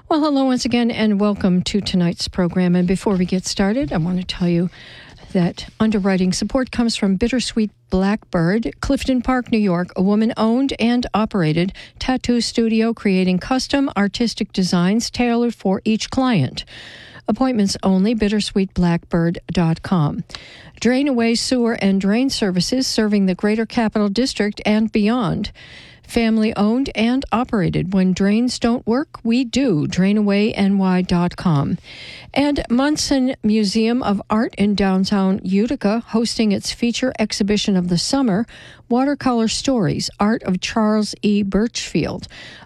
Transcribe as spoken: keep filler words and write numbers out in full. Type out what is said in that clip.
Well, hello once again, and welcome to tonight's program. And before we get started, I want to tell you that underwriting support comes from Bittersweet Blackbird, Clifton Park, New York, a woman-owned and operated tattoo studio creating custom artistic designs tailored for each client. Appointments only, bittersweet blackbird dot com. Drain Away Sewer and Drain Services serving the Greater Capital District and beyond. Family-owned and operated. When drains don't work, we do. drain away n y dot com. And Munson Museum of Art in downtown Utica, hosting its feature exhibition of the summer, Watercolor Stories, Art of Charles E. Birchfield.